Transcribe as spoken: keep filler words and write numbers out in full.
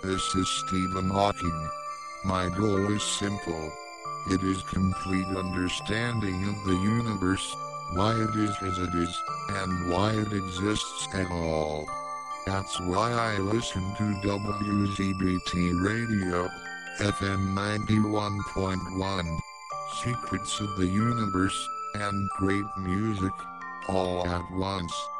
This is Stephen Hawking. My goal is simple. It is complete understanding of the universe, why it is as it is, and why it exists at all. That's why I listen to W Z B T Radio, F M ninety-one point one. Secrets of the universe, and great music, all at once.